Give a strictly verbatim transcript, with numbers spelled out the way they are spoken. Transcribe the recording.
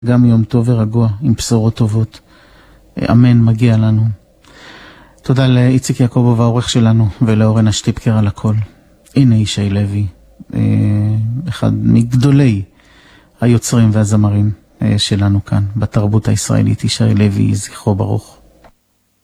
גם יום טוב ורגוע עם בשורות טובות. אמן, מגיע לנו. תודה לאיציק יעקובוב העורך שלנו ולאורן השטיפקר על הכל. הנה ישי לוי, אחד מגדולי היוצרים והזמרים שלנו כאן בתרבות הישראלית. ישי לוי, זכרו ברוך.